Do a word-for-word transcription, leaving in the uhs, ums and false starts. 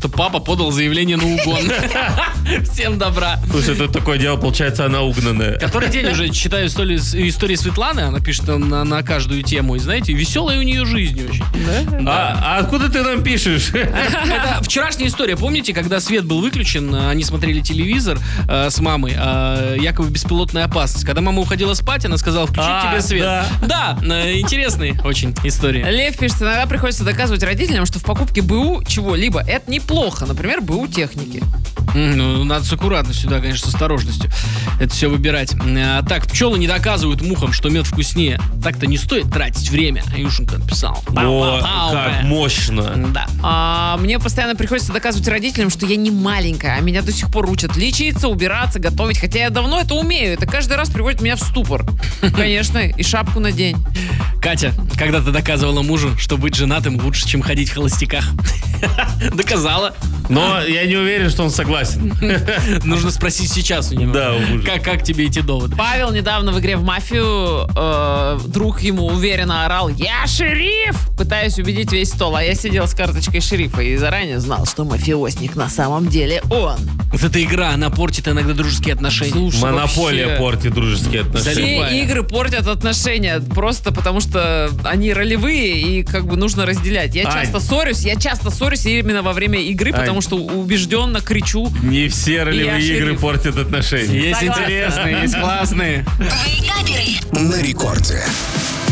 что папа подал заявление на угон. Всем добра. Слушай, тут такое дело, получается, она угнанная. Который день уже читаю истории, истории Светланы, она пишет там на, на каждую тему, и знаете, веселая у нее жизнь очень. А, а откуда ты нам пишешь? Это вчерашняя история, помните, когда свет был выключен, они смотрели телевизор э, с мамой, э, якобы беспилотная опасность. Когда мама уходила спать, она сказала, включить А, тебе свет. да. Да, э, интересная очень история. Лев пишет, иногда приходится доказывать родителям, что в покупке БУ чего-либо это неплохо. Например, БУ техники. М, Ну, надо с аккуратностью, да, конечно, с осторожностью это все выбирать. А, так, пчелы не доказывают мухам, что мед вкуснее. Так-то не стоит тратить время. Юшенька написал. О, как мощно. Да. А, мне постоянно приходится доказывать родителям, что я не маленькая, а меня до сих пор учат лечиться, убираться, готовить. Хотя я давно это умею. Это каждый раз приводит меня в ступор. Конечно, и шапку надень. Катя, когда ты доказывала мужу, что быть женатым лучше, чем ходить в холостяках? Доказала. Но я не уверен, что он согласен. Нужно спросить сейчас у него. Да, у мужа. Как, как тебе эти доводы? Павел недавно в игре в мафию э, друг ему уверенно орал: «Я шериф!» Пытаясь убедить весь стол, а я сидел с карточкой шерифа и заранее знал, что мафиозник на самом деле он. Вот эта игра, она портит иногда дружеские отношения. Слушай, Монополия вообще. портит дружеские отношения. Залипает. Все игры портят отношения просто потому, что они ролевые и как бы нужно разделять. Я Ань. часто ссорюсь, я часто ссорюсь именно во время игры, Ань. потому что убежденно кричу. Не все ролевые Я игры шериф. портят отношения. Есть Согласна. интересные, есть классные. Вейкаперы. На рекорде.